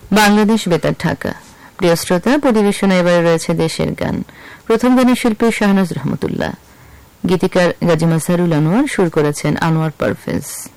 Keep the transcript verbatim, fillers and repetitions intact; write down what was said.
বাংলাদেশ বেতার ঢাকা। প্রিয় শ্রোতা, পরিবেশনা এবারে রয়েছে দেশের গান। প্রথম গানের শিল্পী শাহনাজ রহমতুল্লাহ, গীতিকার গাজী মাজহারুল আনোয়ার, সুর করেছেন আনোয়ার পারভেজ।